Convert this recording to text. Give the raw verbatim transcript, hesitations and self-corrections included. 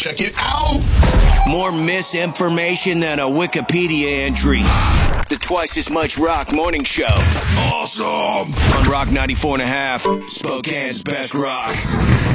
Check it out. More misinformation than a Wikipedia entry. The Twice as Much Rock Morning Show. Awesome. On Rock ninety-four and a half, Spokane's best rock.